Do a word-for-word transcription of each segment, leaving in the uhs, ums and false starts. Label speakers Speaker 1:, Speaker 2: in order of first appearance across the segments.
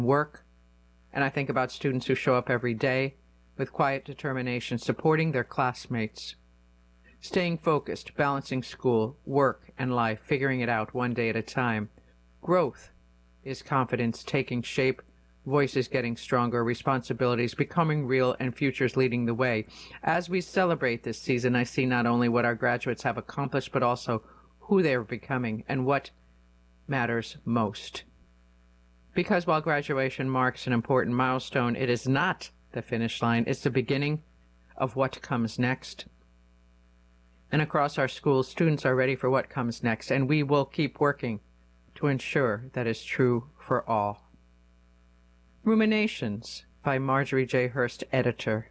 Speaker 1: work, and I think about students who show up every day with quiet determination, supporting their classmates, staying focused, balancing school, work, and life, figuring it out one day at a time. Growth is confidence taking shape, voices getting stronger, responsibilities becoming real, and futures leading the way. As we celebrate this season, I see not only what our graduates have accomplished, but also who they are becoming and what matters most. Because while graduation marks an important milestone, it is not the finish line. It's the beginning of what comes next. And across our schools, students are ready for what comes next, and we will keep working to ensure that is true for all. Ruminations by Marjorie J. Hurst, editor.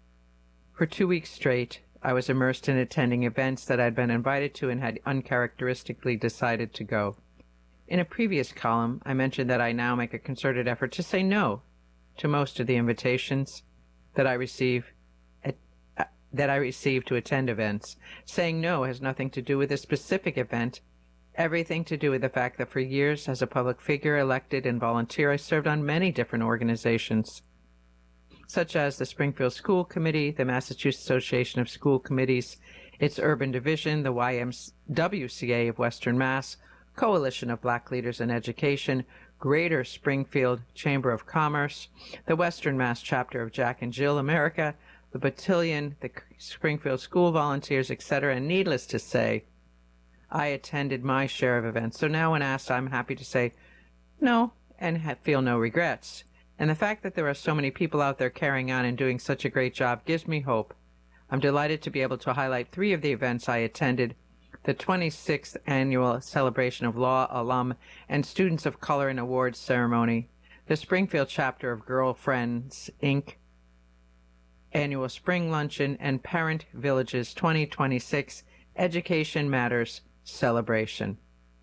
Speaker 1: For two weeks straight, I was immersed in attending events that I'd been invited to and had uncharacteristically decided to go. In a previous column, I mentioned that I now make a concerted effort to say no to most of the invitations that I receive at, uh, that I receive to attend events. Saying no has nothing to do with a specific event, everything to do with the fact that for years, as a public figure, elected and volunteer, I served on many different organizations, such as the Springfield School Committee, the Massachusetts Association of School Committees, its urban division, the Y M W C A of Western Mass, Coalition of Black Leaders in Education, Greater Springfield Chamber of Commerce, the Western Mass chapter of Jack and Jill America, the Battalion, the Springfield School Volunteers, et cetera. And needless to say, I attended my share of events. So now when asked, I'm happy to say no and ha- feel no regrets. And the fact that there are so many people out there carrying on and doing such a great job gives me hope. I'm delighted to be able to highlight three of the events I attended: the twenty-sixth Annual Celebration of Law Alum and Students of Color and Awards Ceremony, the Springfield Chapter of Girlfriends, Incorporated Annual Spring Luncheon, and Parent Village's twenty twenty-six Education Matters Celebration.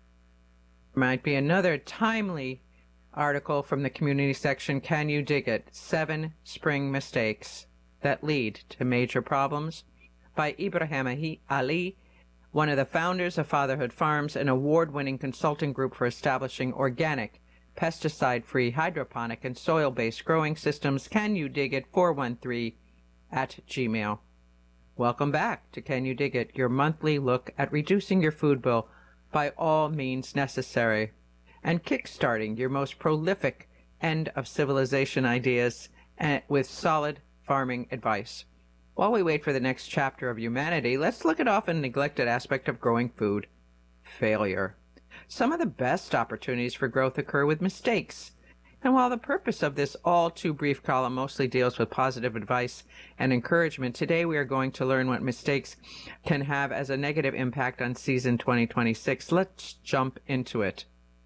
Speaker 1: Might be another timely article from the community section, Can You Dig It? Seven Spring Mistakes That Lead to Major Problems, by Ibrahim Ali, one of the founders of Fatherhood Farms, an award-winning consulting group for establishing organic, pesticide-free, hydroponic, and soil-based growing systems. Can You Dig It? four one three at Gmail. Welcome back to Can You Dig It, your monthly look at reducing your food bill by all means necessary and kickstarting your most prolific end of civilization ideas with solid farming advice. While we wait for the next chapter of humanity, let's look at often neglected aspect of growing food: failure. Some of the best opportunities for growth occur with mistakes. And while the purpose of this all too brief column mostly deals with positive advice and encouragement, today we are going to learn what mistakes can have as a negative impact on season twenty twenty-six. Let's jump into it.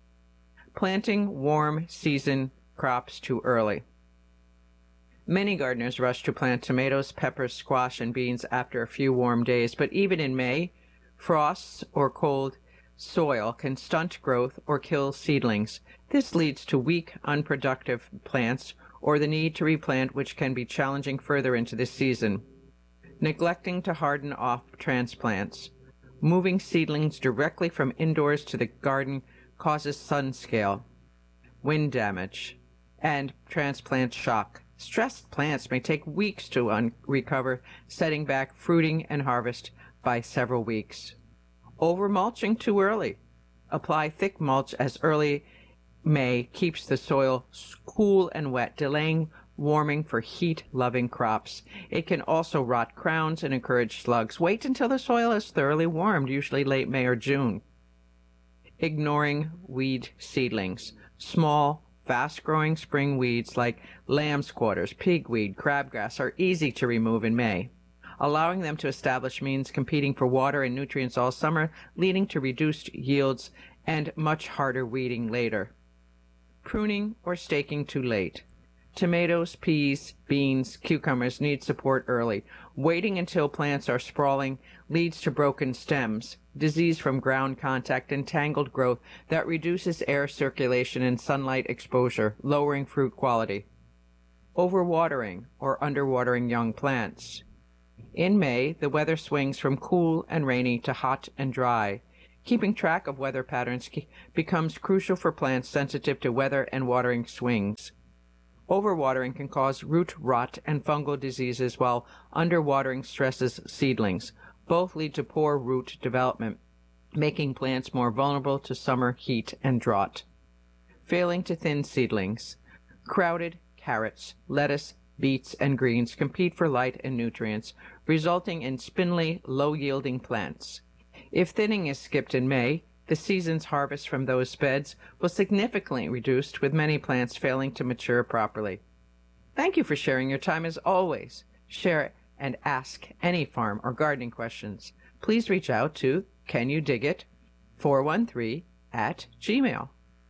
Speaker 1: Planting warm season crops too early. Many gardeners rush to plant tomatoes, peppers, squash, and beans after a few warm days, but even in May, frosts or cold soil can stunt growth or kill seedlings. This leads to weak, unproductive plants or the need to replant, which can be challenging further into the season. Neglecting to harden off transplants. Moving seedlings directly from indoors to the garden causes sun scale, wind damage, and transplant shock. Stressed plants may take weeks to un- recover, setting back fruiting and harvest by several weeks. Over-mulching too early. Apply thick mulch as early May keeps the soil cool and wet, delaying warming for heat-loving crops. It can also rot crowns and encourage slugs. Wait until the soil is thoroughly warmed, usually late May or June. Ignoring weed seedlings. Small, fast-growing spring weeds like lamb's quarters, pigweed, crabgrass are easy to remove in May. Allowing them to establish means competing for water and nutrients all summer, leading to reduced yields and much harder weeding later. Pruning or staking too late. Tomatoes, peas, beans, cucumbers need support early. Waiting until plants are sprawling leads to broken stems, disease from ground contact, and tangled growth that reduces air circulation and sunlight exposure, lowering fruit quality. Overwatering or underwatering young plants. In May, the weather swings from cool and rainy to hot and dry. Keeping track of weather patterns becomes crucial for plants sensitive to weather and watering swings. Overwatering can cause root rot and fungal diseases, while underwatering stresses seedlings. Both lead to poor root development, making plants more vulnerable to summer heat and drought. Failing to thin seedlings. Crowded carrots, lettuce, beets, and greens compete for light and nutrients, resulting in spindly, low-yielding plants. If thinning is skipped in May, the season's harvest from those beds will significantly reduce, with many plants failing to mature properly. Thank you for sharing your time as always. Share and ask any farm or gardening questions. Please reach out to Can You Dig It four one three at gmail.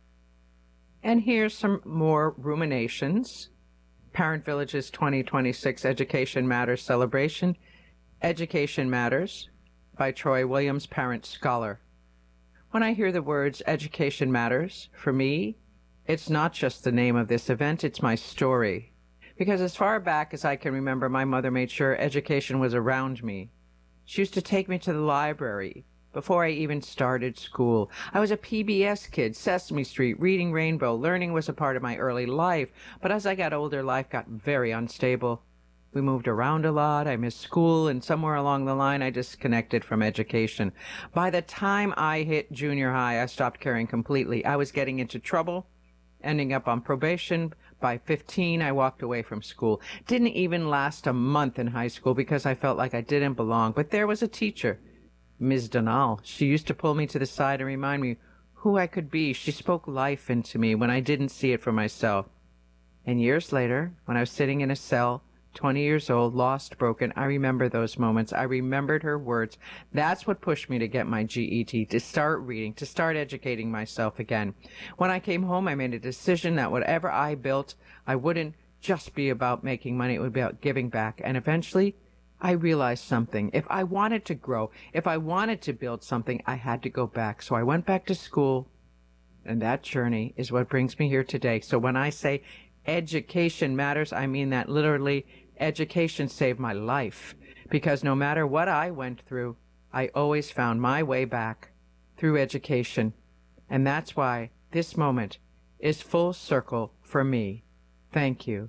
Speaker 1: And here's some more ruminations. Parent Village's twenty twenty-six Education Matters celebration. Education Matters by Troy Williams, Parent Scholar. When I hear the words Education Matters, for me, it's not just the name of this event, it's my story. Because as far back as I can remember, my mother made sure education was around me. She used to take me to the library before I even started school. I was a P B S kid, Sesame Street, Reading Rainbow. Learning was a part of my early life, but as I got older, life got very unstable. We moved around a lot, I missed school, and somewhere along the line I disconnected from education. By the time I hit junior high, I stopped caring completely. I was getting into trouble, ending up on probation. By fifteen, I walked away from school. Didn't even last a month in high school because I felt like I didn't belong. But there was a teacher, Miz Donal. She used to pull me to the side and remind me who I could be. She spoke life into me when I didn't see it for myself. And years later, when I was sitting in a cell, twenty years old, lost, broken, I remember those moments. I remembered her words. That's what pushed me to get my G E T, to start reading, to start educating myself again. When I came home, I made a decision that whatever I built, I wouldn't just be about making money. It would be about giving back. And eventually, I realized something. If I wanted to grow, if I wanted to build something, I had to go back. So I went back to school, and that journey is what brings me here today. So when I say education matters, I mean that literally. Education saved my life, because no matter what I went through, I always found my way back through education. And that's why this moment is full circle for me. Thank you.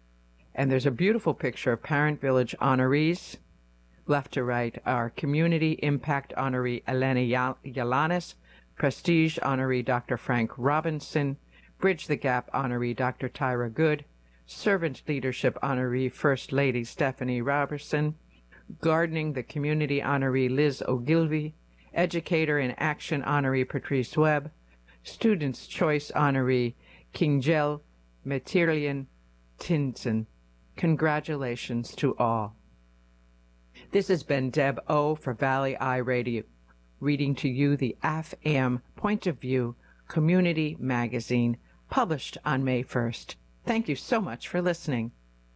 Speaker 1: And there's a beautiful picture of Parent Village honorees. Left to right are Community Impact honoree Elena Yalanis, Prestige honoree Doctor Frank Robinson, Bridge the Gap honoree Doctor Tyra Good, Servant Leadership honoree First Lady Stephanie Robertson, Gardening the Community honoree Liz Ogilvie, Educator in Action honoree Patrice Webb, Students' Choice honoree Kingjel Metirian Tinson. Congratulations to all. This has been Deb O. for Valley Eye Radio, reading to you the A F A M Point of View Community Magazine, published on May first. Thank you so much for listening.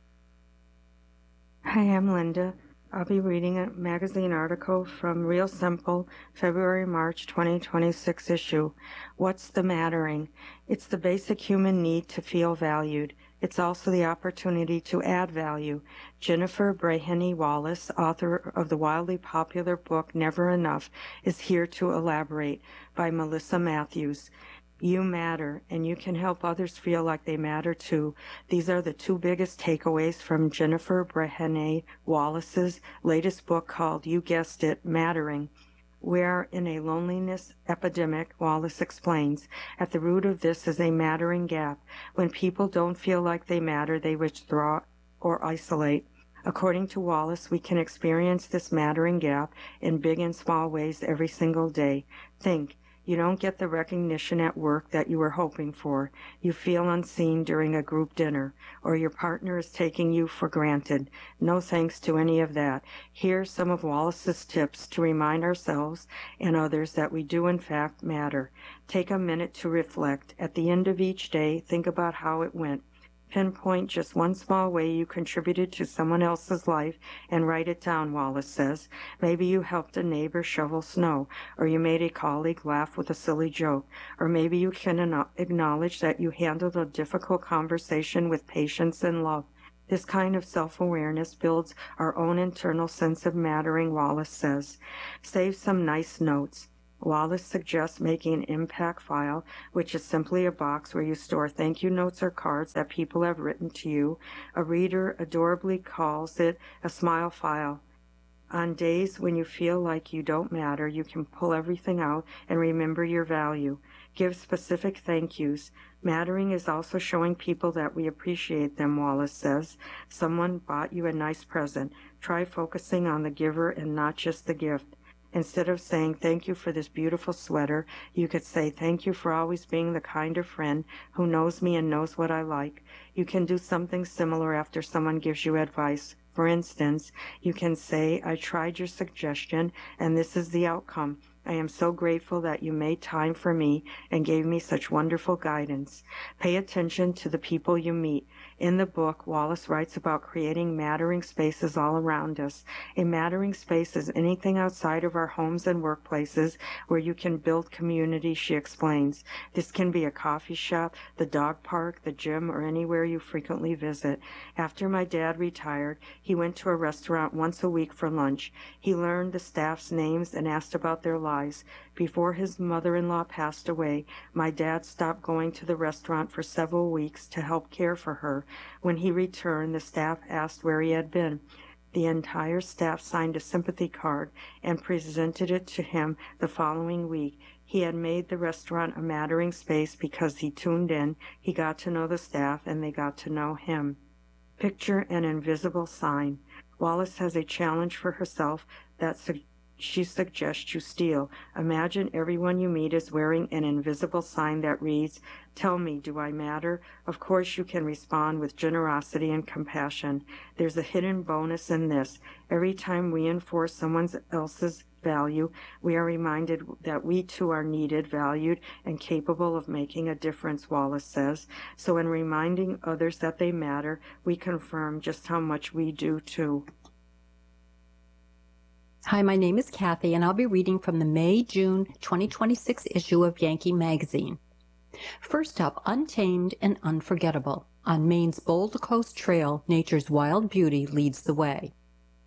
Speaker 2: Hi, I'm Linda. I'll be reading a magazine article from Real Simple, February-March twenty twenty-six issue. What's the Mattering? It's the basic human need to feel valued. It's also the opportunity to add value. Jennifer Breheny Wallace, author of the wildly popular book Never Enough, is here to elaborate, by Melissa Matthews. You matter, and you can help others feel like they matter too. These are the two biggest takeaways from Jennifer Breheny Wallace's latest book called, you guessed it, Mattering. We're in a loneliness epidemic, Wallace explains. At the root of this is a mattering gap. When people don't feel like they matter, they withdraw or isolate. According to Wallace, we can experience this mattering gap in big and small ways every single day. Think. You don't get the recognition at work that you were hoping for. You feel unseen during a group dinner, or your partner is taking you for granted. No thanks to any of that. Here's some of Wallace's tips to remind ourselves and others that we do in fact matter. Take a minute to reflect. At the end of each day, think about how it went. Pinpoint just one small way you contributed to someone else's life and write it down, Wallace says. Maybe you helped a neighbor shovel snow, or you made a colleague laugh with a silly joke, or maybe you can acknowledge that you handled a difficult conversation with patience and love. This kind of self-awareness builds our own internal sense of mattering, Wallace says. Save some nice notes. Wallace suggests making an impact file, which is simply a box where you store thank you notes or cards that people have written to you. A reader adorably calls it a smile file. On days when you feel like you don't matter, you can pull everything out and remember your value. Give specific thank yous. Mattering is also showing people that we appreciate them, Wallace says. Someone bought you a nice present. Try focusing on the giver and not just the gift. Instead of saying thank you for this beautiful sweater, you could say thank you for always being the kinder friend who knows me and knows what I like. You can do something similar after someone gives you advice. For instance, you can say, I tried your suggestion and this is the outcome. I am so grateful that you made time for me and gave me such wonderful guidance. Pay attention to the people you meet. In the book, Wallace writes about creating mattering spaces all around us. A mattering space is anything outside of our homes and workplaces where you can build community, she explains. This can be a coffee shop, the dog park, the gym, or anywhere you frequently visit. After my dad retired, he went to a restaurant once a week for lunch. He learned the staff's names and asked about their lives. Before his mother-in-law passed away, my dad stopped going to the restaurant for several weeks to help care for her. When he returned, the staff asked where he had been. The entire staff signed a sympathy card and presented it to him the following week. He had made the restaurant a mattering space because he tuned in, he got to know the staff, and they got to know him. Picture an invisible sign. Wallace has a challenge for herself that suggests she suggests you steal. Imagine everyone you meet is wearing an invisible sign that reads, tell me, do I matter? Of course you can respond with generosity and compassion. There's a hidden bonus in this. Every time we enforce someone else's value, we are reminded that we too are needed, valued, and capable of making a difference, Wallace says. So in reminding others that they matter, we confirm just how much we do too.
Speaker 3: Hi, my name is Kathy, and I'll be reading from the May-June twenty twenty-six issue of Yankee Magazine. First up, Untamed and Unforgettable. On Maine's Bold Coast Trail, nature's wild beauty leads the way.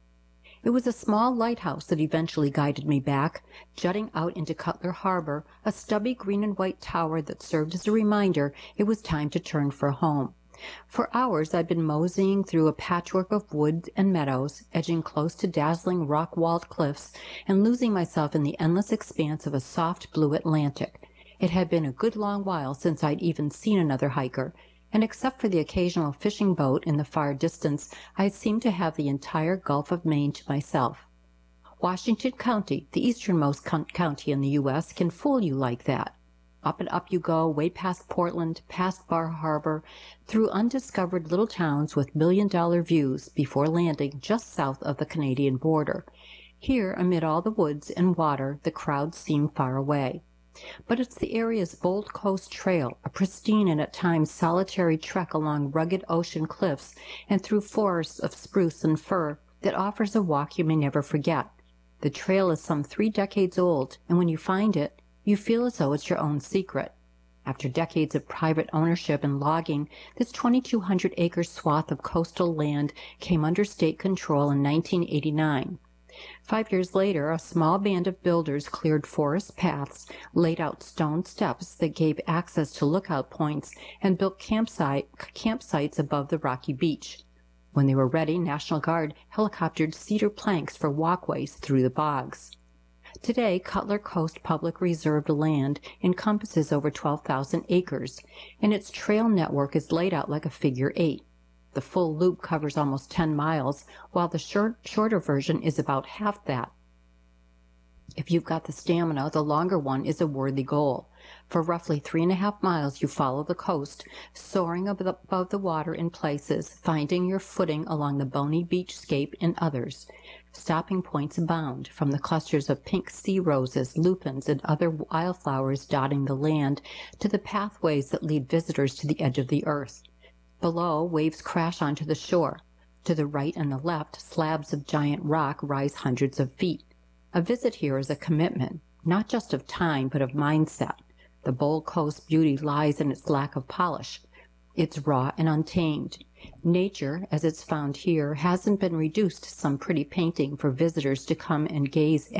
Speaker 3: It was a small lighthouse that eventually guided me back, jutting out into Cutler Harbor, a stubby green and white tower that served as a reminder it was time to turn for home. For hours I'd been moseying through a patchwork of woods and meadows, edging close to dazzling rock-walled cliffs, and losing myself in the endless expanse of a soft blue Atlantic. It had been a good long while since I'd even seen another hiker, and except for the occasional fishing boat in the far distance, I seemed to have the entire Gulf of Maine to myself. Washington County, the easternmost county in the U S, can fool you like that. Up and up you go, way past Portland, past Bar Harbor, through undiscovered little towns with million-dollar views before landing just south of the Canadian border. Here, amid all the woods and water, the crowds seem far away. But it's the area's Bold Coast Trail, a pristine and at times solitary trek along rugged ocean cliffs and through forests of spruce and fir, that offers a walk you may never forget. The trail is some three decades old, and when you find it, you feel as though it's your own secret. After decades of private ownership and logging, this twenty-two hundred acre swath of coastal land came under state control in nineteen eighty-nine. Five years later, a small band of builders cleared forest paths, laid out stone steps that gave access to lookout points, and built campsite, campsites above the rocky beach. When they were ready, National Guard helicoptered cedar planks for walkways through the bogs. Today, Cutler Coast Public Reserved land encompasses over twelve thousand acres, and its trail network is laid out like a figure eight. The full loop covers almost ten miles, while the short, shorter version is about half that. If you've got the stamina, the longer one is a worthy goal. For roughly three and a half miles, you follow the coast, soaring above the water in places, finding your footing along the bony beachscape in others. Stopping points abound, from the clusters of pink sea roses, lupins, and other wildflowers dotting the land, to the pathways that lead visitors to the edge of the earth. Below, waves crash onto the shore. To the right and the left, slabs of giant rock rise hundreds of feet. A visit here is a commitment, not just of time, but of mindset. The Bold Coast beauty lies in its lack of polish. It's raw and untamed. Nature, as it's found here, hasn't been reduced to some pretty painting for visitors to come and gaze at.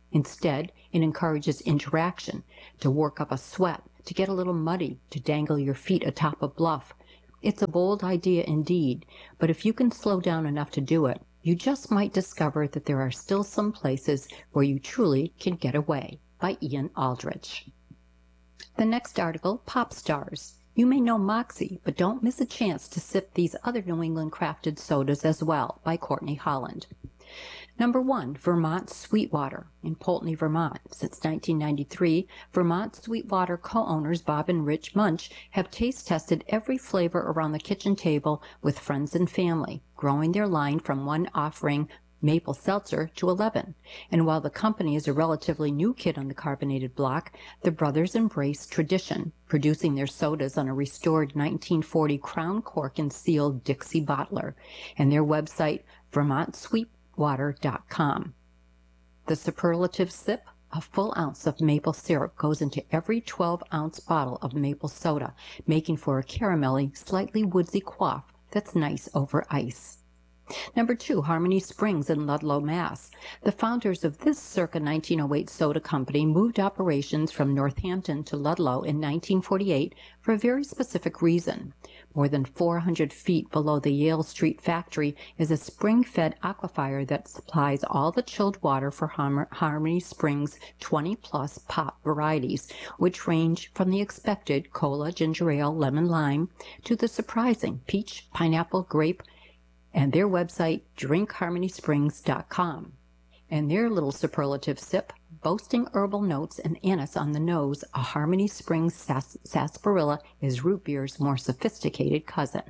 Speaker 3: Instead, it encourages interaction, to work up a sweat, to get a little muddy, to dangle your feet atop a bluff. It's a bold idea indeed, but if you can slow down enough to do it, you just might discover that there are still some places where you truly can get away. By Ian Aldrich. The next article, Pop Stars. You may know Moxie, but don't miss a chance to sip these other New England crafted sodas as well, by Courtney Holland. Number one, Vermont Sweetwater in Poultney, Vermont. Since nineteen ninety-three, Vermont Sweetwater co-owners Bob and Rich Munch have taste tested every flavor around the kitchen table with friends and family, growing their line from one offering maple seltzer to eleven. And while the company is a relatively new kid on the carbonated block, the brothers embrace tradition, producing their sodas on a restored nineteen forty crown cork and seal Dixie bottler, and their website, vermont sweetwater dot com. The superlative sip: a full ounce of maple syrup goes into every twelve ounce bottle of maple soda, making for a caramelly, slightly woodsy quaff that's nice over ice. Number two, Harmony Springs in Ludlow, Mass. The founders of this circa nineteen oh eight soda company moved operations from Northampton to Ludlow in nineteen forty-eight for a very specific reason. More than four hundred feet below the Yale Street factory is a spring-fed aquifer that supplies all the chilled water for Harmony Springs' twenty-plus pop varieties, which range from the expected cola, ginger ale, lemon, lime, to the surprising peach, pineapple, grape, and their website, drink harmony springs dot com. And their little superlative sip, boasting herbal notes and anise on the nose, a Harmony Springs sas sarsaparilla is root beer's more sophisticated cousin.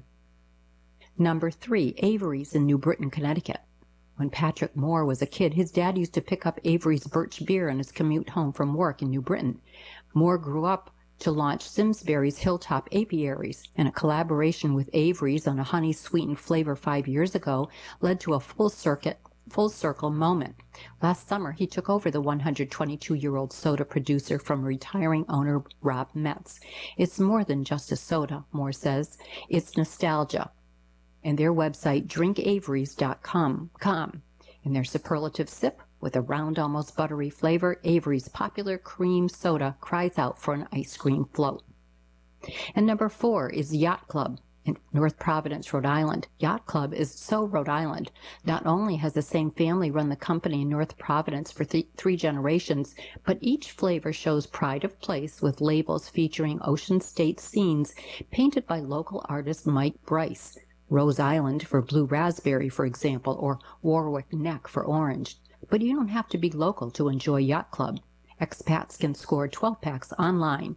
Speaker 3: Number three, Avery's in New Britain, Connecticut. When Patrick Moore was a kid, his dad used to pick up Avery's birch beer on his commute home from work in New Britain. Moore grew up to launch Simsbury's Hilltop Apiaries, and a collaboration with Avery's on a honey-sweetened flavor five years ago led to a full circuit, full circle moment. Last summer, he took over the one hundred twenty-two-year-old soda producer from retiring owner Rob Metz. It's more than just a soda, Moore says. It's nostalgia. And their website, drink averys dot com. And their superlative sip, with a round, almost buttery flavor, Avery's popular cream soda cries out for an ice cream float. And number four is Yacht Club in North Providence, Rhode Island. Yacht Club is so Rhode Island. Not only has the same family run the company in North Providence for th three generations, but each flavor shows pride of place with labels featuring Ocean State scenes painted by local artist Mike Bryce. Rose Island for blue raspberry, for example, or Warwick Neck for orange. But you don't have to be local to enjoy Yacht Club. Expats can score twelve packs online.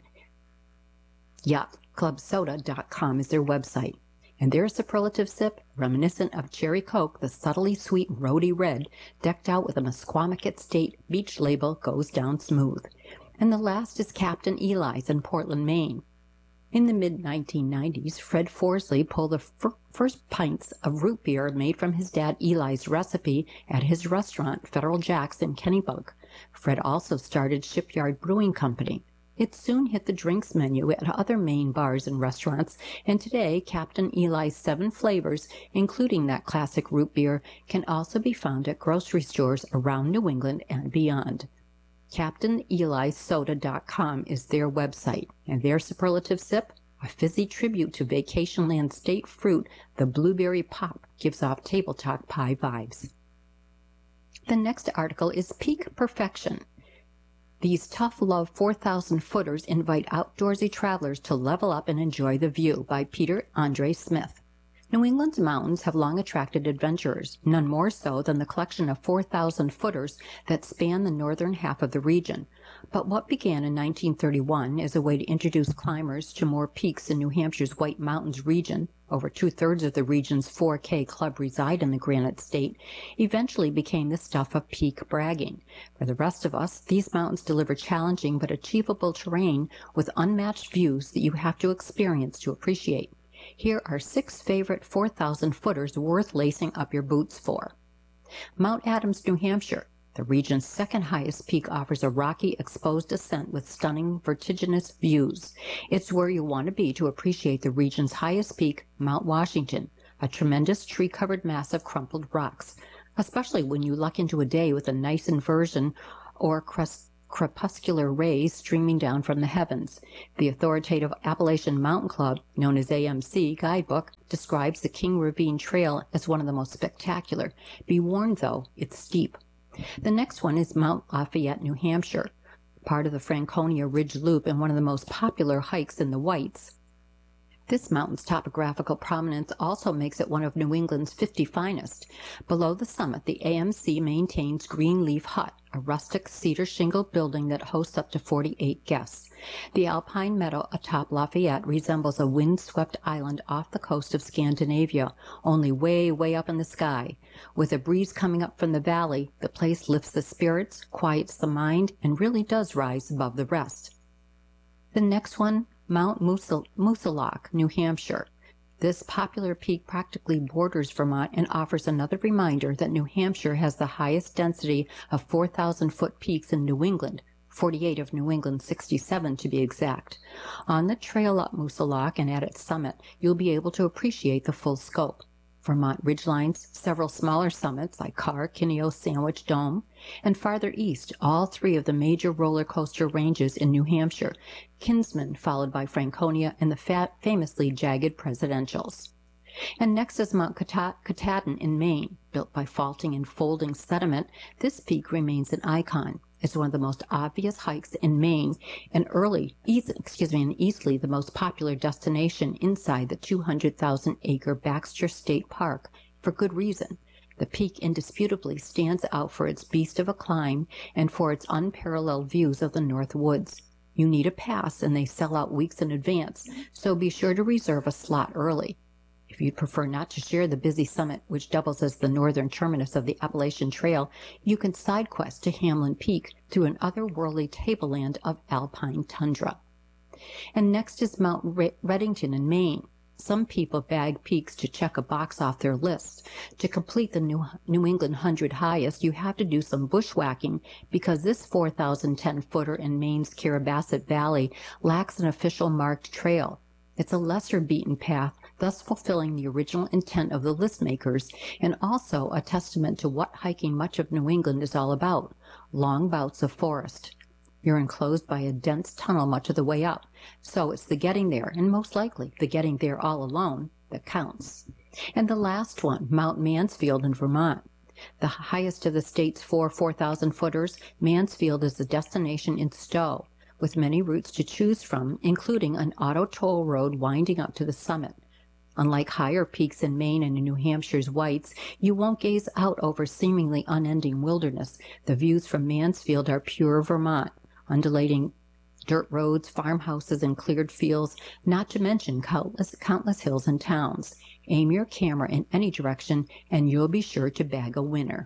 Speaker 3: yacht club soda dot com is their website. And their superlative sip, reminiscent of cherry coke, the subtly sweet rody red, decked out with a Mesquamaket State beach label, goes down smooth. And the last is Captain Eli's in Portland, Maine. In the mid nineteen nineties, Fred Forsley pulled the fir first pints of root beer made from his dad Eli's recipe at his restaurant, Federal Jack's in Kennebunk. Fred also started Shipyard Brewing Company. It soon hit the drinks menu at other Maine bars and restaurants, and today Captain Eli's seven flavors, including that classic root beer, can also be found at grocery stores around New England and beyond. captain eli soda dot com is their website, and their superlative sip, a fizzy tribute to Vacationland state fruit, the blueberry pop, gives off tabletop pie vibes. The next article is Peak Perfection. These tough love four thousand footers invite outdoorsy travelers to level up and enjoy the view, by Peter Andre Smith. New England's mountains have long attracted adventurers, none more so than the collection of four thousand footers that span the northern half of the region. But what began in nineteen thirty-one as a way to introduce climbers to more peaks in New Hampshire's White Mountains region — over two-thirds of the region's four K club reside in the Granite State — eventually became the stuff of peak bragging. For the rest of us, these mountains deliver challenging but achievable terrain with unmatched views that you have to experience to appreciate. Here are six favorite four thousand footers worth lacing up your boots for. Mount Adams, New Hampshire. The region's second highest peak offers a rocky, exposed ascent with stunning, vertiginous views. It's where you want to be to appreciate the region's highest peak, Mount Washington, a tremendous tree-covered mass of crumpled rocks, especially when you luck into a day with a nice inversion or crest crepuscular rays streaming down from the heavens. The authoritative Appalachian Mountain Club, known as A M C, guidebook describes the King Ravine Trail as one of the most spectacular. Be warned, though, it's steep. The next one is Mount Lafayette, New Hampshire, part of the Franconia Ridge Loop and one of the most popular hikes in the Whites. This mountain's topographical prominence also makes it one of New England's fifty finest. Below the summit, the A M C maintains Greenleaf Hut, a rustic cedar shingle building that hosts up to forty-eight guests. The alpine meadow atop Lafayette resembles a wind-swept island off the coast of Scandinavia, only way, way up in the sky. With a breeze coming up from the valley, the place lifts the spirits, quiets the mind, and really does rise above the rest. The next one, Mount Moosilauke, New Hampshire. This popular peak practically borders Vermont and offers another reminder that New Hampshire has the highest density of four thousand foot peaks in New England, forty-eight of New England's sixty-seven to be exact. On the trail up Moosilauke and at its summit, you'll be able to appreciate the full scope. Vermont ridgelines, several smaller summits like Carr, Kineo, Sandwich, Dome, and farther east, all three of the major roller coaster ranges in New Hampshire, Kinsman, followed by Franconia, and the fat, famously jagged Presidentials. And next is Mount Katahdin in Maine. Built by faulting and folding sediment, this peak remains an icon. It's one of the most obvious hikes in Maine and early, excuse me, and easily the most popular destination inside the two hundred thousand acre Baxter State Park, for good reason. The peak indisputably stands out for its beast of a climb and for its unparalleled views of the North Woods. You need a pass, and they sell out weeks in advance, so be sure to reserve a slot early. If you'd prefer not to share the busy summit, which doubles as the northern terminus of the Appalachian Trail, you can side quest to Hamlin Peak through an otherworldly tableland of alpine tundra. And next is Mount Redington in Maine. Some people bag peaks to check a box off their list. To complete the New, New England hundred highest, you have to do some bushwhacking because this four thousand ten footer in Maine's Carrabassett Valley lacks an official marked trail. It's a lesser beaten path, thus fulfilling the original intent of the list makers, and also a testament to what hiking much of New England is all about, long bouts of forest. You're enclosed by a dense tunnel much of the way up, so it's the getting there, and most likely the getting there all alone, that counts. And the last one, Mount Mansfield in Vermont. The highest of the state's four four thousand footers, Mansfield is the destination in Stowe, with many routes to choose from, including an auto toll road winding up to the summit. Unlike higher peaks in Maine and in New Hampshire's Whites, you won't gaze out over seemingly unending wilderness. The views from Mansfield are pure Vermont, undulating dirt roads, farmhouses, and cleared fields, not to mention countless, countless hills and towns. Aim your camera in any direction, and you'll be sure to bag a winner.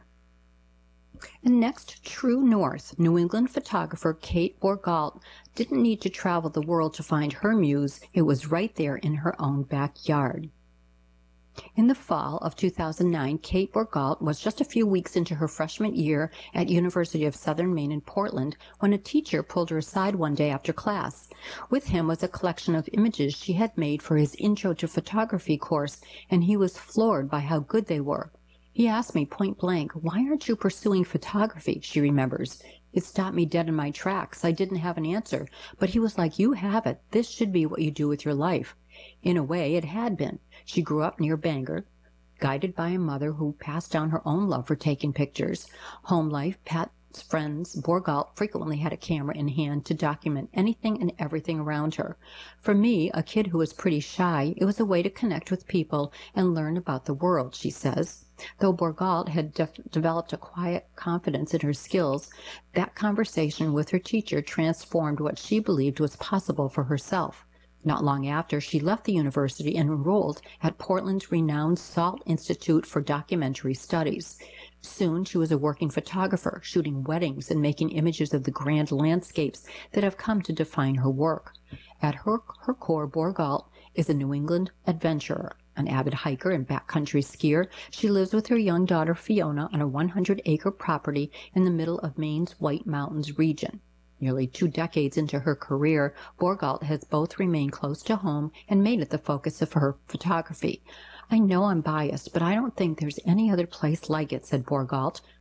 Speaker 3: And next, true north, New England photographer Kate Borgault didn't need to travel the world to find her muse. It was right there in her own backyard. In the fall of two thousand nine, Kate Borgault was just a few weeks into her freshman year at University of Southern Maine in Portland when a teacher pulled her aside one day after class. With him was a collection of images she had made for his Intro to Photography course, and he was floored by how good they were. He asked me point blank, "Why aren't you pursuing photography?" she remembers. It stopped me dead in my tracks. I didn't have an answer, but he was like, "You have it. This should be what you do with your life." In a way, it had been. She grew up near Bangor, guided by a mother who passed down her own love for taking pictures. Home life, pets, friends, Borgault frequently had a camera in hand to document anything and everything around her. For me, a kid who was pretty shy, it was a way to connect with people and learn about the world, she says. Though Borgault had def- developed a quiet confidence in her skills, that conversation with her teacher transformed what she believed was possible for herself. Not long after, she left the university and enrolled at Portland's renowned Salt Institute for Documentary Studies. Soon she was a working photographer, shooting weddings and making images of the grand landscapes that have come to define her work. At her, her core, Borgault is a New England adventurer. An avid hiker and backcountry skier, she lives with her young daughter Fiona on a one hundred acre property in the middle of Maine's White Mountains region. Nearly two decades into her career, Borgault has both remained close to home and made it the focus of her photography. "I know I'm biased, but I don't think there's any other place like it," said Borgault.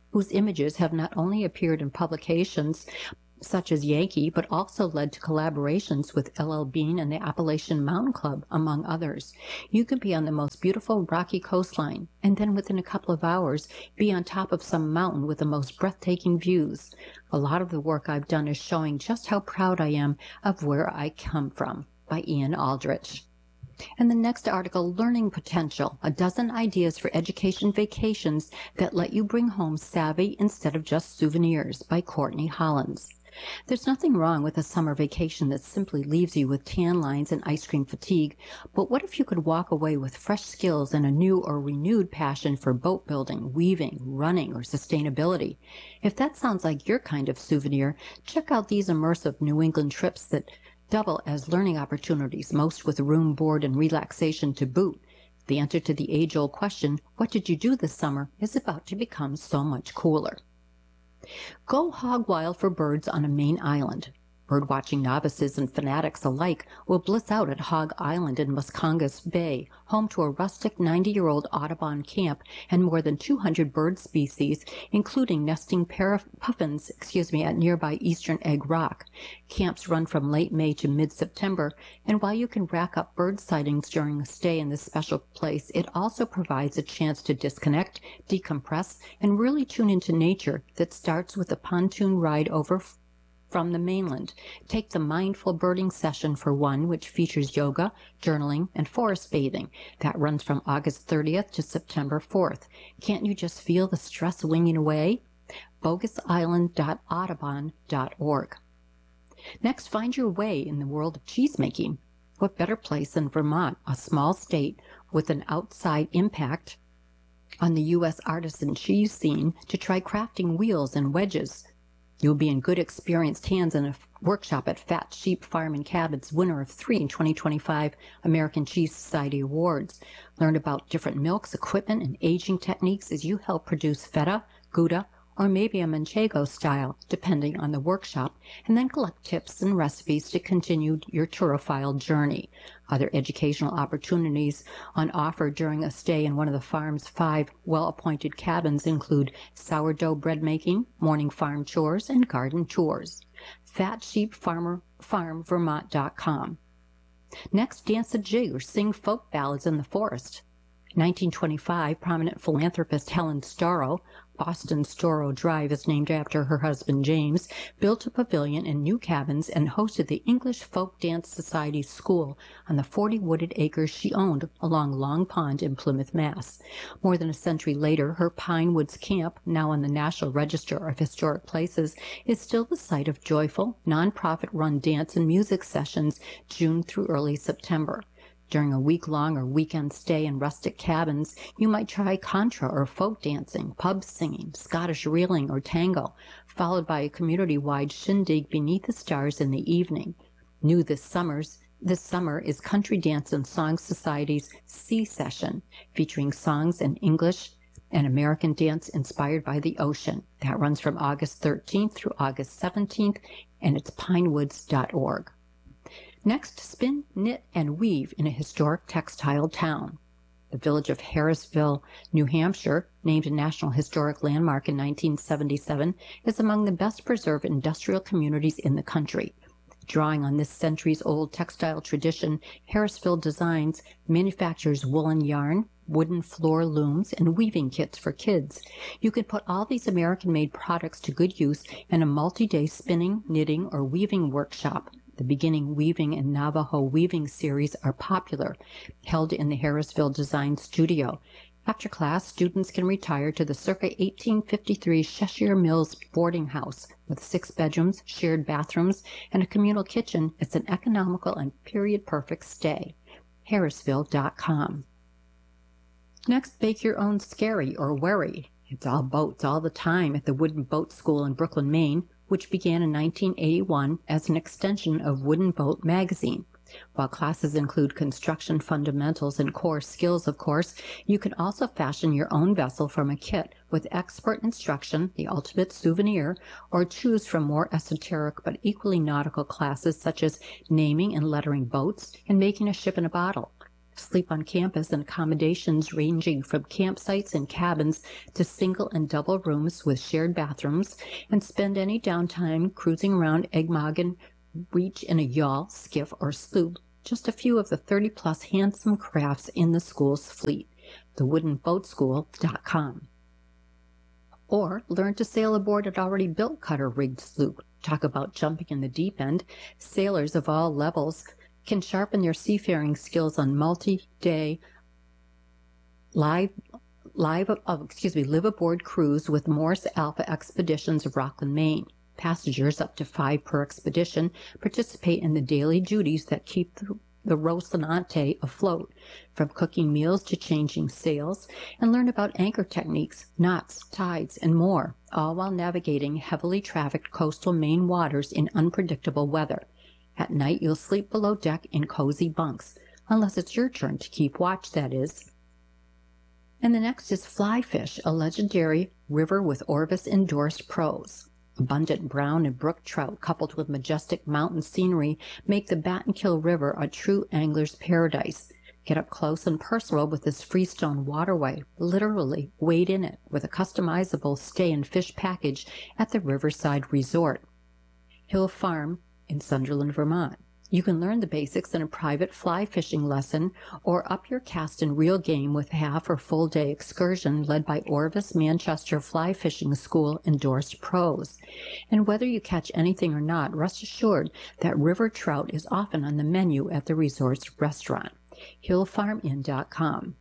Speaker 3: whose images have not only appeared in publications such as Yankee, but also led to collaborations with L L Bean and the Appalachian Mountain Club, among others. You could be on the most beautiful rocky coastline, and then within a couple of hours be on top of some mountain with the most breathtaking views. A lot of the work I've done is showing just how proud I am of where I come from, by Ian Aldrich. And the next article, Learning Potential, a dozen ideas for education vacations that let you bring home savvy instead of just souvenirs, by Courtney Hollins. There's nothing wrong with a summer vacation that simply leaves you with tan lines and ice cream fatigue, but what if you could walk away with fresh skills and a new or renewed passion for boat building, weaving, running, or sustainability? If that sounds like your kind of souvenir, check out these immersive New England trips that double as learning opportunities, most with room, board, and relaxation to boot. The answer to the age-old question, what did you do this summer, is about to become so much cooler. Go hog wild for birds on a Maine island. Birdwatching novices and fanatics alike will bliss out at Hog Island in Muscongas Bay, home to a rustic ninety-year-old Audubon camp and more than two hundred bird species, including nesting pair puffins, excuse me, at nearby Eastern Egg Rock. Camps run from late May to mid-September, and while you can rack up bird sightings during a stay in this special place, it also provides a chance to disconnect, decompress, and really tune into nature that starts with a pontoon ride over from the mainland. Take the Mindful Birding Session for one, which features yoga, journaling, and forest bathing. That runs from August thirtieth to September fourth. Can't you just feel the stress winging away? bogus island dot audubon dot org. Next, find your way in the world of cheesemaking. What better place than Vermont, a small state with an outside impact on the U S artisan cheese scene, to try crafting wheels and wedges? You'll be in good experienced hands in a workshop at Fat Sheep Farm and Cabins, winner of three twenty twenty-five American Cheese Society Awards. Learn about different milks, equipment, and aging techniques as you help produce feta, Gouda, or maybe a Manchego style, depending on the workshop, and then collect tips and recipes to continue your turophile journey. Other educational opportunities on offer during a stay in one of the farm's five well-appointed cabins include sourdough bread making, morning farm chores, and garden tours. Fat Sheep Farmer Farm Vermont dot com. Next, dance a jig or sing folk ballads in the forest. nineteen twenty-five, prominent philanthropist Helen Storrow, Boston Storrow Drive is named after her husband James, built a pavilion and new cabins and hosted the English Folk Dance Society School on the forty wooded acres she owned along Long Pond in Plymouth, Mass. More than a century later, her Pine Woods Camp, now on the National Register of Historic Places, is still the site of joyful, nonprofit-run dance and music sessions June through early September. During a week-long or weekend stay in rustic cabins, you might try contra or folk dancing, pub singing, Scottish reeling, or tango, followed by a community-wide shindig beneath the stars in the evening. New this summer's This summer is Country Dance and Song Society's Sea Session, featuring songs in English and American dance inspired by the ocean. That runs from August thirteenth through August seventeenth, and it's pinewoods dot org. Next, spin, knit, and weave in a historic textile town. The village of Harrisville, New Hampshire, named a National Historic Landmark in nineteen seventy-seven, is among the best preserved industrial communities in the country. Drawing on this centuries-old textile tradition, Harrisville Designs manufactures woolen yarn, wooden floor looms, and weaving kits for kids. You can put all these American-made products to good use in a multi-day spinning, knitting, or weaving workshop. The Beginning Weaving and Navajo Weaving series are popular, held in the Harrisville Design Studio. After class, students can retire to the circa eighteen fifty-three Cheshire Mills boarding house with six bedrooms, shared bathrooms, and a communal kitchen. It's an economical and period-perfect stay. Harrisville dot com. Next, bake your own skerry or wherry. It's all boats all the time at the Wooden Boat School in Brooklyn, Maine, which began in nineteen eighty-one as an extension of Wooden Boat magazine. While classes include construction fundamentals and core skills, of course, you can also fashion your own vessel from a kit with expert instruction, the ultimate souvenir, or choose from more esoteric but equally nautical classes such as naming and lettering boats and making a ship in a bottle. Sleep on campus in accommodations ranging from campsites and cabins to single and double rooms with shared bathrooms, and spend any downtime cruising around Egmaggan Reach in a yawl, skiff, or sloop, just a few of the thirty-plus handsome crafts in the school's fleet. the wooden boat school dot com. Or learn to sail aboard an already built cutter-rigged sloop. Talk about jumping in the deep end. Sailors of all levels can sharpen their seafaring skills on multi-day live, live, oh, excuse me, live-aboard cruise with Morse Alpha Expeditions of Rockland, Maine. Passengers, up to five per expedition, participate in the daily duties that keep the, the Rocinante afloat, from cooking meals to changing sails, and learn about anchor techniques, knots, tides, and more, all while navigating heavily trafficked coastal Maine waters in unpredictable weather. At night, you'll sleep below deck in cozy bunks, unless it's your turn to keep watch, that is. And the next is Fly Fish, a legendary river with Orvis-endorsed pros. Abundant brown and brook trout coupled with majestic mountain scenery make the Battenkill River a true angler's paradise. Get up close and personal with this freestone waterway, literally wade in it with a customizable stay and fish package at the Riverside Resort. Hill Farm in Sunderland, Vermont. You can learn the basics in a private fly fishing lesson or up your cast in real game with half or full day excursion led by Orvis Manchester Fly Fishing School endorsed pros. And whether you catch anything or not, rest assured that river trout is often on the menu at the resort's restaurant. hill farm inn dot com.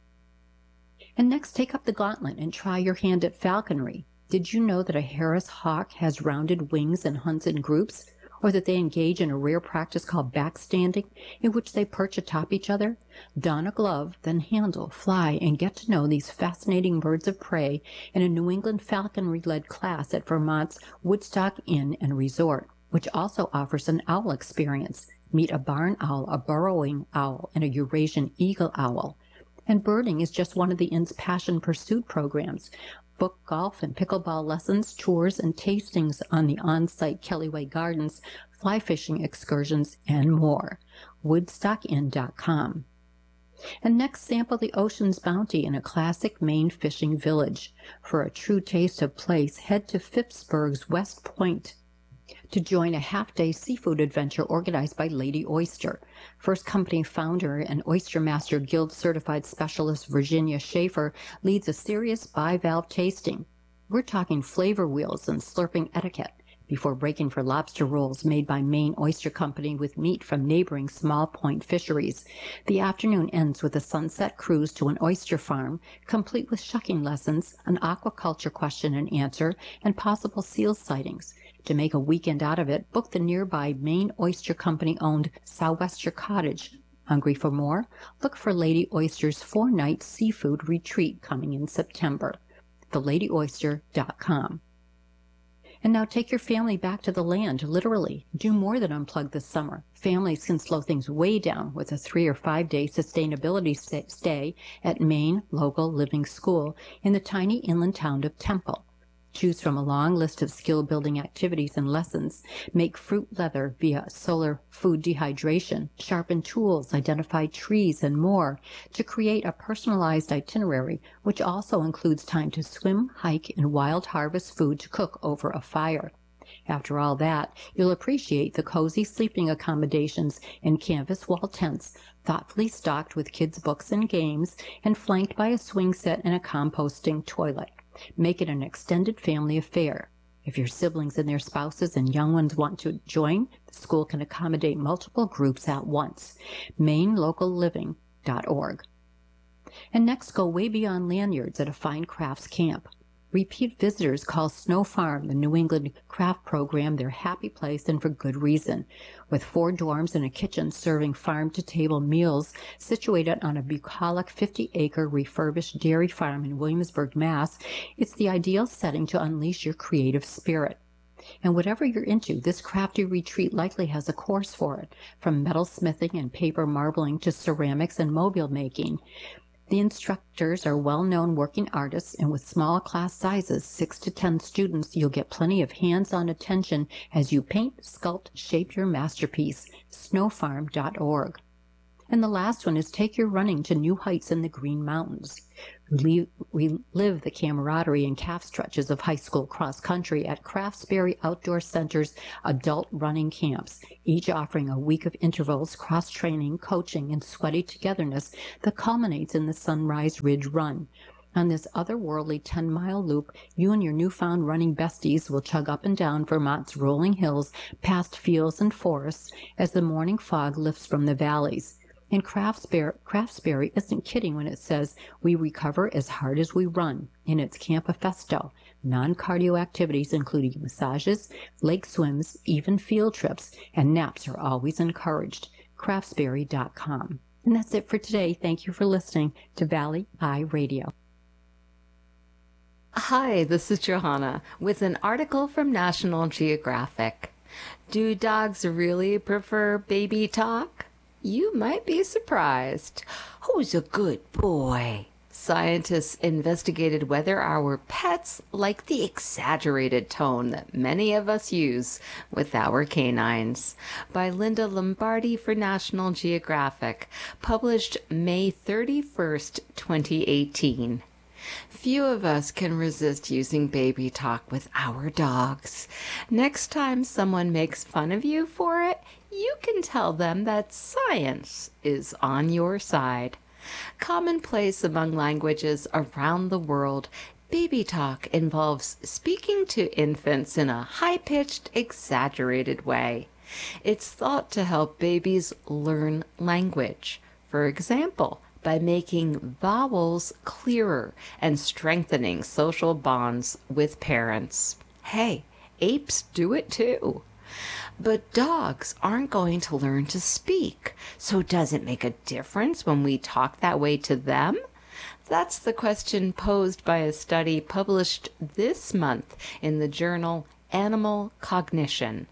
Speaker 3: And next, take up the gauntlet and try your hand at falconry. Did you know that a Harris hawk has rounded wings and hunts in groups? Or that they engage in a rare practice called backstanding, in which they perch atop each other? Don a glove, then handle, fly, and get to know these fascinating birds of prey in a New England falconry-led class at Vermont's Woodstock Inn and Resort, which also offers an owl experience. Meet a barn owl, a burrowing owl, and a Eurasian eagle owl. And birding is just one of the inn's passion pursuit programs. Book golf and pickleball lessons, tours, and tastings on the on-site Kellyway Gardens, fly fishing excursions, and more. woodstock inn dot com. And next, sample the ocean's bounty in a classic Maine fishing village. For a true taste of place, head to Phippsburg's West Point to join a half-day seafood adventure organized by Lady Oyster. First company founder and Oyster Master Guild certified specialist Virginia Schaefer leads a serious bivalve tasting. We're talking flavor wheels and slurping etiquette before breaking for lobster rolls made by Maine Oyster Company with meat from neighboring small point fisheries. The afternoon ends with a sunset cruise to an oyster farm, complete with shucking lessons, an aquaculture question and answer, and possible seal sightings. To make a weekend out of it, book the nearby Maine Oyster Company-owned Sou'wester Cottage. Hungry for more? Look for Lady Oyster's four-night seafood retreat coming in September. the lady oyster dot com. And now take your family back to the land, literally. Do more than unplug this summer. Families can slow things way down with a three- or five-day sustainability stay at Maine Local Living School in the tiny inland town of Temple. Choose from a long list of skill-building activities and lessons. Make fruit leather via solar food dehydration, sharpen tools, identify trees, and more to create a personalized itinerary, which also includes time to swim, hike, and wild harvest food to cook over a fire. After all that, you'll appreciate the cozy sleeping accommodations and canvas wall tents, thoughtfully stocked with kids' books and games, and flanked by a swing set and a composting toilet. Make it an extended family affair. If your siblings and their spouses and young ones want to join, the school can accommodate multiple groups at once. Maine Local Living dot org. And next, go way beyond lanyards at a fine crafts camp. Repeat visitors call Snow Farm, the New England craft program, their happy place, and for good reason. With four dorms and a kitchen serving farm-to-table meals situated on a bucolic fifty-acre refurbished dairy farm in Williamsburg, Mass, it's the ideal setting to unleash your creative spirit. And whatever you're into, this crafty retreat likely has a course for it, from metal smithing and paper marbling to ceramics and mobile making. The instructors are well-known working artists, and with small class sizes, six to ten students, you'll get plenty of hands-on attention as you paint, sculpt, shape your masterpiece. snow farm dot org. And the last one is take your running to new heights in the Green Mountains. Relive the camaraderie and calf stretches of high school cross country at Craftsbury Outdoor Center's adult running camps, each offering a week of intervals, cross training, coaching, and sweaty togetherness that culminates in the Sunrise Ridge Run. On this otherworldly ten-mile loop, you and your newfound running besties will chug up and down Vermont's rolling hills, past fields and forests, as the morning fog lifts from the valleys. And Craftsbury, Craftsbury isn't kidding when it says we recover as hard as we run in its Campifesto, non-cardio activities including massages, lake swims, even field trips, and naps are always encouraged. craftsbury dot com. And that's it for today. Thank you for listening to Valley Eye Radio.
Speaker 4: Hi, this is Johanna with an article from National Geographic. Do dogs really prefer baby talk? You might be surprised. Who's a good boy? Scientists investigated whether our pets like the exaggerated tone that many of us use with our canines. By Linda Lombardi for National Geographic, published May thirty-first, twenty eighteen. Few of us can resist using baby talk with our dogs. Next time someone makes fun of you for it, you can tell them that science is on your side. Commonplace among languages around the world, baby talk involves speaking to infants in a high-pitched, exaggerated way. It's thought to help babies learn language. For example, by making vowels clearer and strengthening social bonds with parents. Hey, apes do it too. But dogs aren't going to learn to speak, so does it make a difference when we talk that way to them? That's the question posed by a study published this month in the journal Animal Cognition.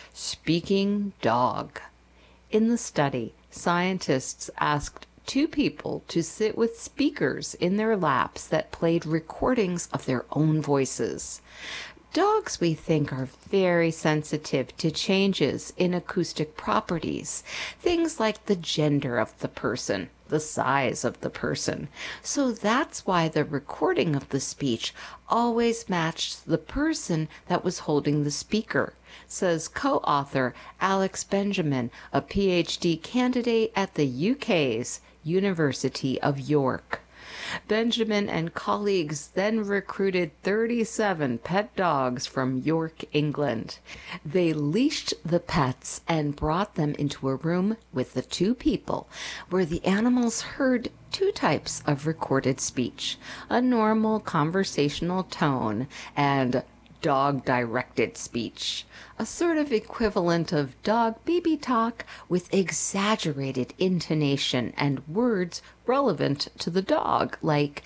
Speaker 4: Speaking dog. In the study, scientists asked two people to sit with speakers in their laps that played recordings of their own voices. Dogs, we think, are very sensitive to changes in acoustic properties, things like the gender of the person, the size of the person. So that's why the recording of the speech always matched the person that was holding the speaker, says co-author Alex Benjamin, a P H D candidate at the U K's University of York. Benjamin and colleagues then recruited thirty-seven pet dogs from York, England. They leashed the pets and brought them into a room with the two people, where the animals heard two types of recorded speech, a normal conversational tone and dog-directed speech, a sort of equivalent of dog baby talk with exaggerated intonation and words relevant to the dog, like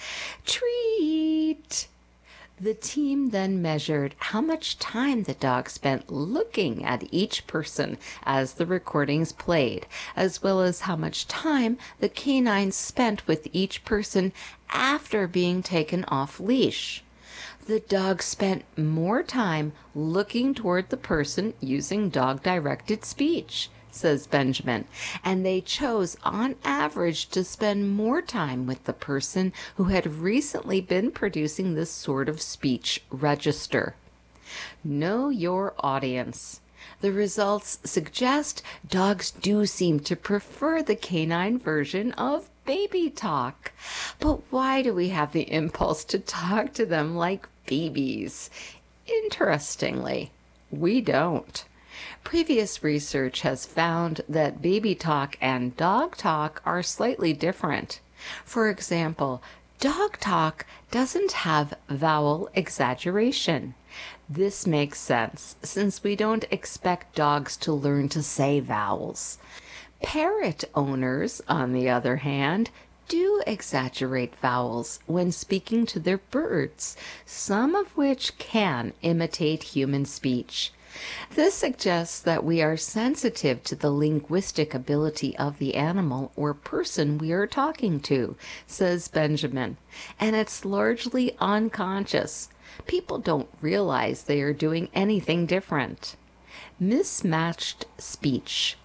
Speaker 4: treat. The team then measured how much time the dog spent looking at each person as the recordings played, as well as how much time the canines spent with each person after being taken off leash. The dog spent more time looking toward the person using dog-directed speech, says Benjamin, and they chose on average to spend more time with the person who had recently been producing this sort of speech register. Know your audience. The results suggest dogs do seem to prefer the canine version of baby talk. But why do we have the impulse to talk to them like babies? Interestingly, we don't. Previous research has found that baby talk and dog talk are slightly different. For example, dog talk doesn't have vowel exaggeration. This makes sense since we don't expect dogs to learn to say vowels. Parrot owners, on the other hand, do exaggerate vowels when speaking to their birds, some of which can imitate human speech. This suggests that we are sensitive to the linguistic ability of the animal or person we are talking to, says Benjamin, and it's largely unconscious. People don't realize they are doing anything different. Mismatched speech.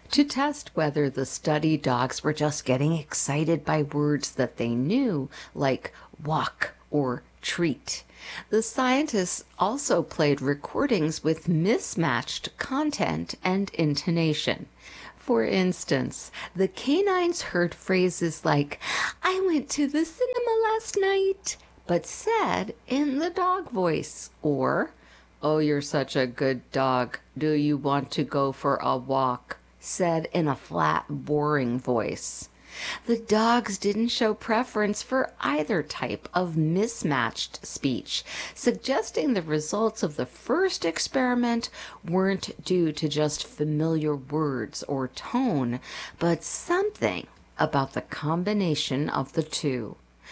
Speaker 4: To test whether the study dogs were just getting excited by words that they knew, like walk or treat, the scientists also played recordings with mismatched content and intonation. For instance, the canines heard phrases like, "I went to the cinema last night," but said in the dog voice, or, "Oh, you're such a good dog. Do you want to go for a walk?" said in a flat, boring voice. The dogs didn't show preference for either type of mismatched speech, suggesting the results of the first experiment weren't due to just familiar words or tone, but something about the combination of the two.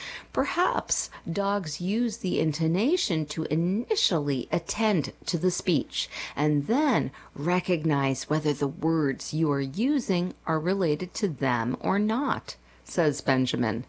Speaker 4: Perhaps dogs use the intonation to initially attend to the speech and then recognize whether the words you are using are related to them or not, says Benjamin.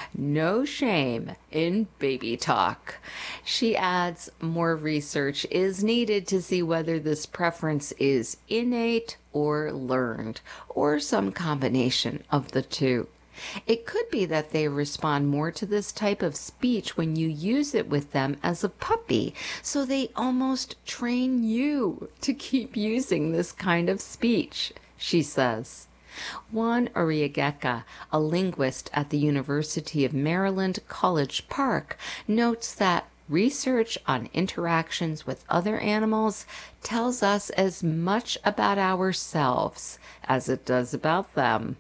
Speaker 4: No shame in baby talk. She adds more research is needed to see whether this preference is innate or learned, or some combination of the two. It could be that they respond more to this type of speech when you use it with them as a puppy, so they almost train you to keep using this kind of speech, she says. Juan Arriagada, a linguist at the University of Maryland, College Park, notes that research on interactions with other animals tells us as much about ourselves as it does about them.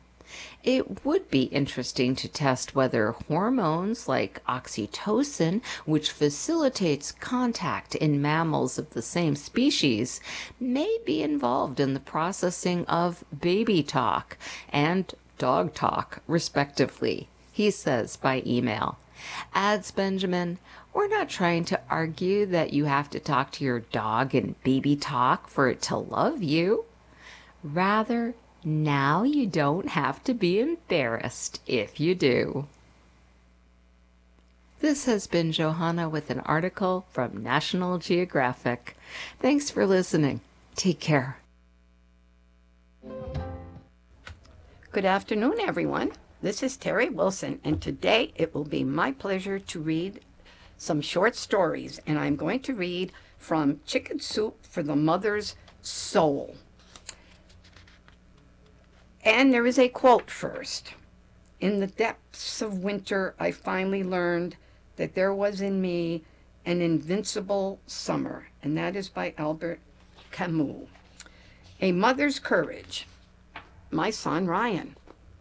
Speaker 4: It would be interesting to test whether hormones like oxytocin, which facilitates contact in mammals of the same species, may be involved in the processing of baby talk and dog talk, respectively, he says by email. Adds Benjamin, "We're not trying to argue that you have to talk to your dog in baby talk for it to love you. Rather, now you don't have to be embarrassed if you do." This has been Johanna with an article from National Geographic. Thanks for listening. Take care.
Speaker 5: Good afternoon, everyone. This is Terry Wilson, and today it will be my pleasure to read some short stories, and I'm going to read from Chicken Soup for the Mother's Soul. And there is a quote first. "In the depths of winter, I finally learned that there was in me an invincible summer." And that is by Albert Camus. A mother's courage. My son, Ryan.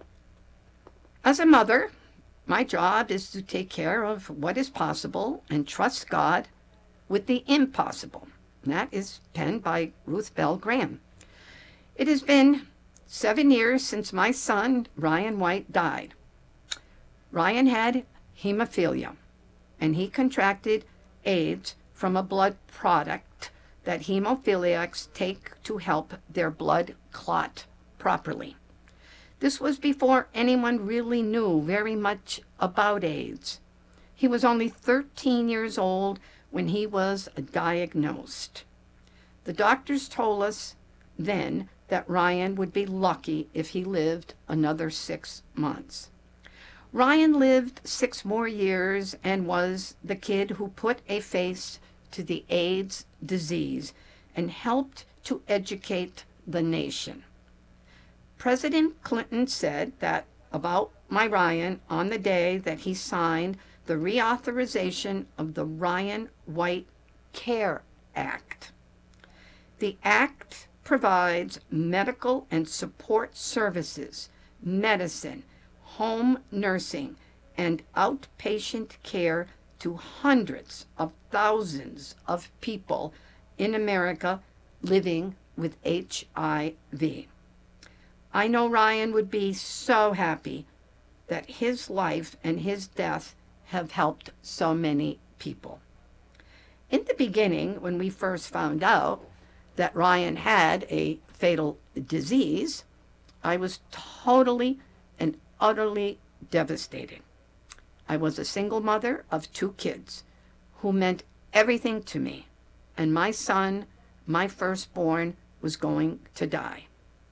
Speaker 5: As a mother, my job is to take care of what is possible and trust God with the impossible. And that is penned by Ruth Bell Graham. It has been Seven years since my son, Ryan White, died. Ryan had hemophilia, and he contracted AIDS from a blood product that hemophiliacs take to help their blood clot properly. This was before anyone really knew very much about AIDS. He was only thirteen years old when he was diagnosed. The doctors told us then that Ryan would be lucky if he lived another six months. Ryan lived six more years and was the kid who put a face to the AIDS disease and helped to educate the nation. President Clinton said that about my Ryan on the day that he signed the reauthorization of the Ryan White Care Act. The act provides medical and support services, medicine, home nursing, and outpatient care to hundreds of thousands of people in America living with H I V. I know Ryan would be so happy that his life and his death have helped so many people. In the beginning, when we first found out that Ryan had a fatal disease, I was totally and utterly devastated. I was a single mother of two kids who meant everything to me, and my son, my firstborn, was going to die.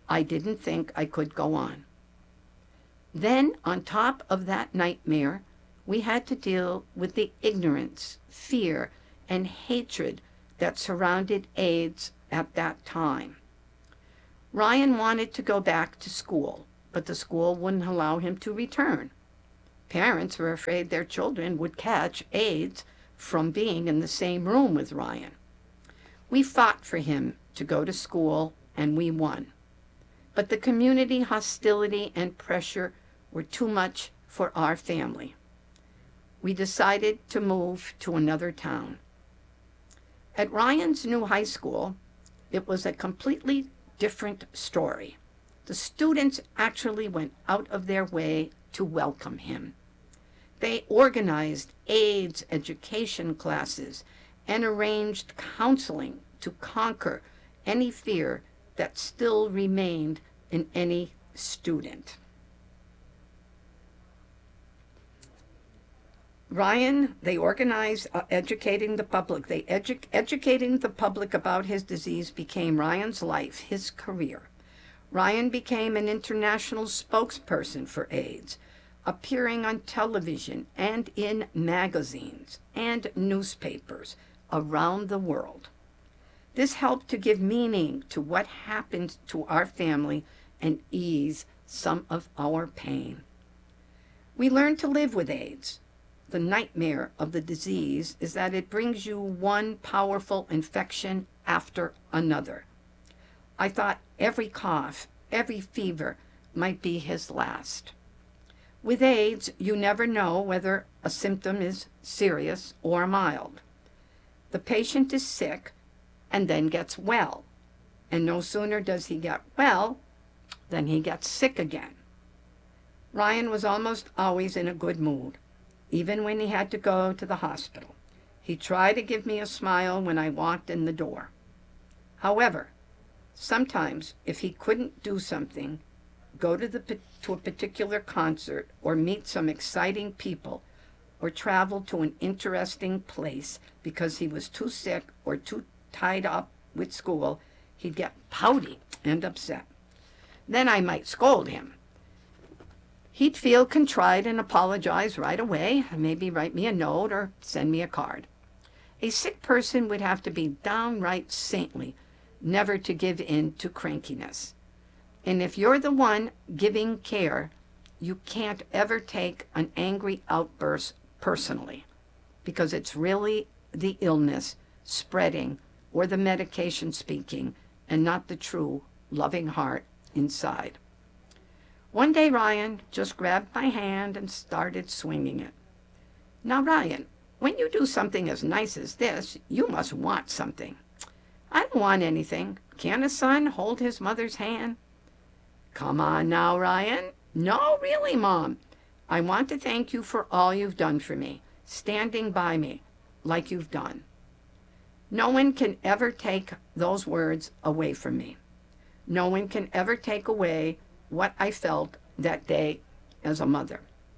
Speaker 5: I didn't think I could go on. Then, on top of that nightmare, we had to deal with the ignorance, fear, and hatred that surrounded AIDS at that time. Ryan wanted to go back to school, but the school wouldn't allow him to return. Parents were afraid their children would catch AIDS from being in the same room with Ryan. We fought for him to go to school, and we won. But the community hostility and pressure were too much for our family. We decided to move to another town. At Ryan's new high school, it was a completely different story. The students actually went out of their way to welcome him. They organized AIDS education classes and arranged counseling to conquer any fear that still remained in any student. Ryan, they organized uh, educating the public. They edu- educating the public about his disease became Ryan's life, his career. Ryan became an international spokesperson for AIDS, appearing on television and in magazines and newspapers around the world. This helped to give meaning to what happened to our family and ease some of our pain. We learned to live with AIDS. The nightmare of the disease is that it brings you one powerful infection after another. I thought every cough, every fever might be his last. With AIDS, you never know whether a symptom is serious or mild. The patient is sick and then gets well, and no sooner does he get well than he gets sick again. Ryan was almost always in a good mood, even when he had to go to the hospital. He tried to give me a smile when I walked in the door. However, sometimes if he couldn't do something, go to, the, to a particular concert or meet some exciting people or travel to an interesting place because he was too sick or too tied up with school, he'd get pouty and upset. Then I might scold him. He'd feel contrite and apologize right away, maybe write me a note or send me a card. A sick person would have to be downright saintly never to give in to crankiness. And if you're the one giving care, you can't ever take an angry outburst personally, because it's really the illness spreading or the medication speaking and not the true loving heart inside. One day Ryan just grabbed my hand and started swinging it. Now, Ryan, when you do something as nice as this, you must want something. I don't want anything. Can a son hold his mother's hand? Come on now, Ryan. No, really, Mom. I want to thank you for all you've done for me, standing by me like you've done. No one can ever take those words away from me. No one can ever take away what I felt that day as a mother.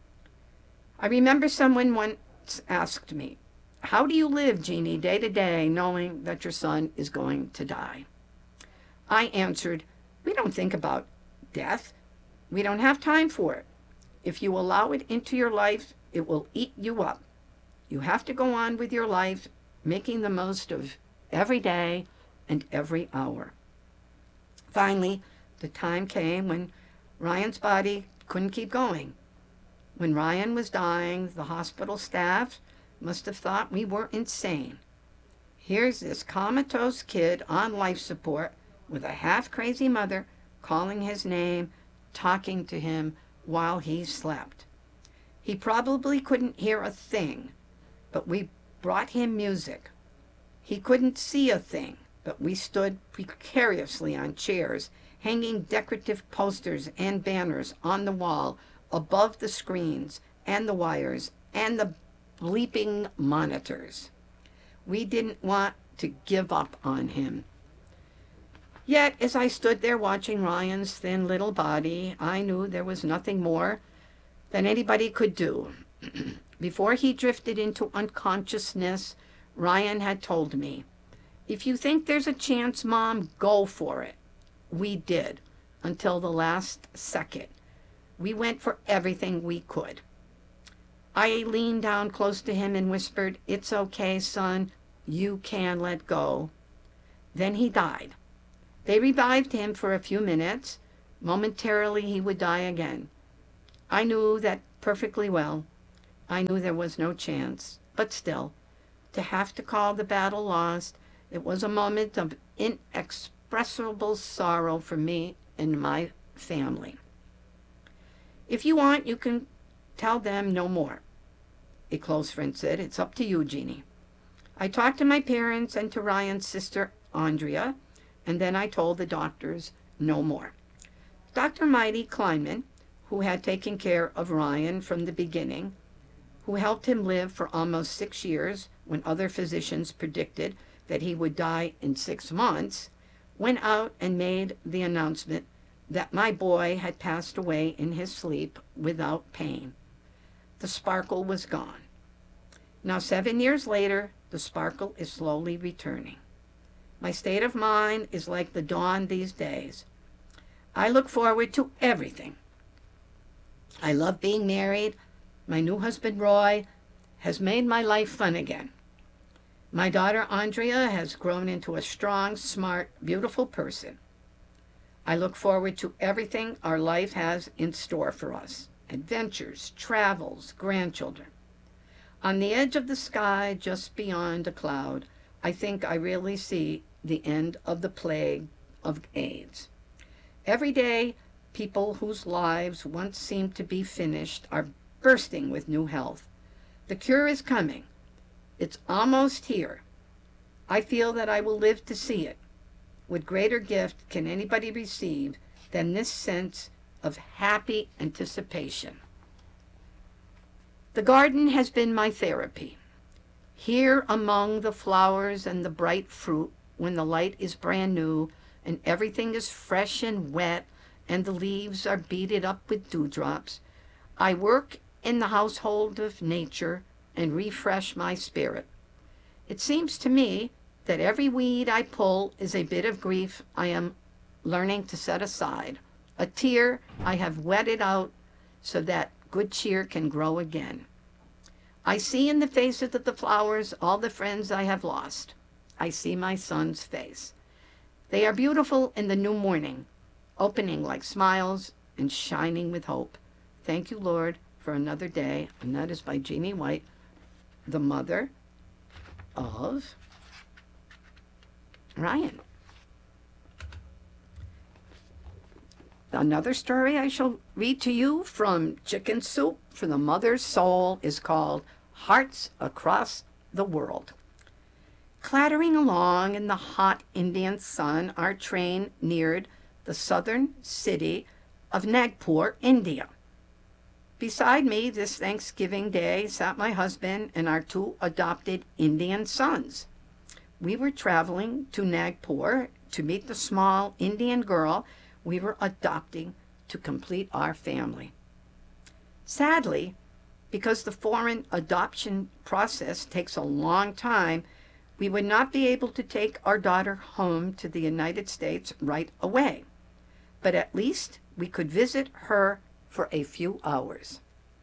Speaker 5: I remember someone once asked me, how do you live, Jeannie, day to day, knowing that your son is going to die? I answered, we don't think about death. We don't have time for it. If you allow it into your life, it will eat you up. You have to go on with your life, making the most of every day and every hour. Finally, the time came when Ryan's body couldn't keep going. When Ryan was dying, the hospital staff must have thought we were insane. Here's this comatose kid on life support with a half-crazy mother calling his name, talking to him while he slept. He probably couldn't hear a thing, but we brought him music. He couldn't see a thing, but we stood precariously on chairs, hanging decorative posters and banners on the wall above the screens and the wires and the bleeping monitors. We didn't want to give up on him. Yet, as I stood there watching Ryan's thin little body, I knew there was nothing more than anybody could do. Before he drifted into unconsciousness, Ryan had told me, if you think there's a chance, Mom, go for it. We did. until the last second. We went for everything we could. I leaned down close to him and whispered, "It's okay, son. You can let go." Then he died. They revived him for a few minutes. Momentarily, he would die again. I knew that perfectly well. I knew there was no chance. But still, to have to call the battle lost, it was a moment of inexpressible sorrow for me and my family. "If you want, you can tell them no more," a close friend said. "It's up to you, Jeannie." I talked to my parents and to Ryan's sister, Andrea, and then I told the doctors no more. Doctor Mighty Kleinman, who had taken care of Ryan from the beginning, who helped him live for almost six years when other physicians predicted that he would die in six months, went out and made the announcement that my boy had passed away in his sleep without pain. The sparkle was gone. Now, seven years later, the sparkle is slowly returning. My state of mind is like the dawn these days. I look forward to everything. I love being married. My new husband, Roy, has made my life fun again. My daughter, Andrea, has grown into a strong, smart, beautiful person. I look forward to everything our life has in store for us. Adventures, travels, grandchildren. On the edge of the sky, just beyond a cloud, I think I really see the end of the plague of AIDS. Every day, people whose lives once seemed to be finished are bursting with new health. The cure is coming. It's almost here. I feel that I will live to see it. What greater gift can anybody receive than this sense of happy anticipation? The garden has been my therapy. Here among the flowers and the bright fruit, when the light is brand new and everything is fresh and wet and the leaves are beaded up with dewdrops, I work in the household of nature and refresh my spirit. It seems to me that every weed I pull is a bit of grief I am learning to set aside, a tear I have wetted out so that good cheer can grow again. I see in the faces of the flowers all the friends I have lost. I see my son's face. They are beautiful in the new morning, opening like smiles and shining with hope. Thank you, Lord, for another day. And that is by Jeannie White, the mother of Ryan. Another story I shall read to you from Chicken Soup for the Mother's Soul is called Hearts Across the World. Clattering along in the hot Indian sun, our train neared the southern city of Nagpur, India. Beside me this Thanksgiving Day sat my husband and our two adopted Indian sons. We were traveling to Nagpur to meet the small Indian girl we were adopting to complete our family. Sadly, because the foreign adoption process takes a long time, we would not be able to take our daughter home to the United States right away. But at least we could visit her for a few hours.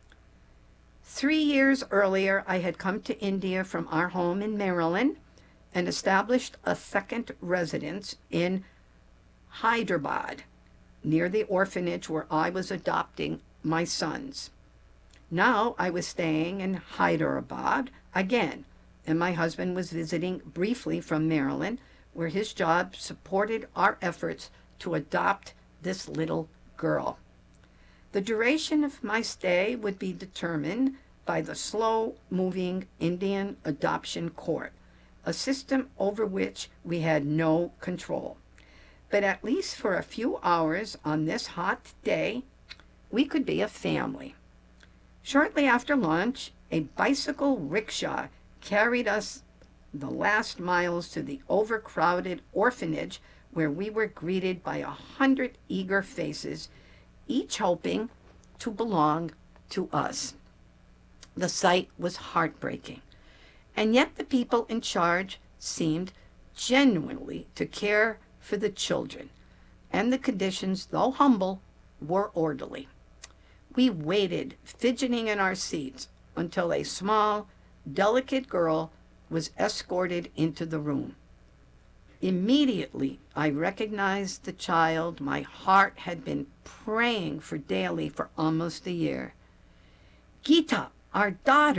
Speaker 5: Three years earlier, I had come to India from our home in Maryland and established a second residence in Hyderabad, near the orphanage where I was adopting my sons. Now I was staying in Hyderabad again, and my husband was visiting briefly from Maryland, where his job supported our efforts to adopt this little girl. The duration of my stay would be determined by the slow-moving Indian adoption court, a system over which we had no control. But at least for a few hours on this hot day, we could be a family. Shortly after lunch, a bicycle rickshaw carried us the last miles to the overcrowded orphanage where we were greeted by a hundred eager faces, each hoping to belong to us. The sight was heartbreaking, and yet the people in charge seemed genuinely to care for the children, and the conditions, though humble, were orderly. We waited, fidgeting in our seats, until a small, delicate girl was escorted into the room. Immediately, I recognized the child my heart had been praying for daily for almost a year. Gita, our daughter.